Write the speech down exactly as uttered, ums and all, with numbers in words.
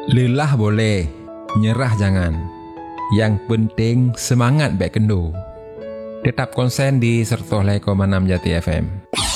Lelah boleh, nyerah jangan. Yang penting semangat baik kendo. Tetap konsen di Sertoh Lai Komanam Jati F M.